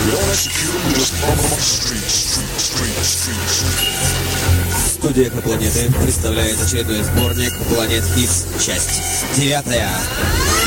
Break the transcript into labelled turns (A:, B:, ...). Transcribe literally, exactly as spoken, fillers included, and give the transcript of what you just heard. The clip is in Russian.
A: Студия «Экопланеты» представляет очередной сборник «Планет Хитс», часть девятая.